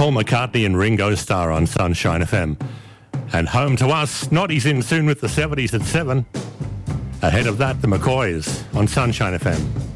Paul McCartney and Ringo Starr on Sunshine FM. And home to us, Noddy's in soon with the 70s at 7. Ahead of that, the McCoys on Sunshine FM.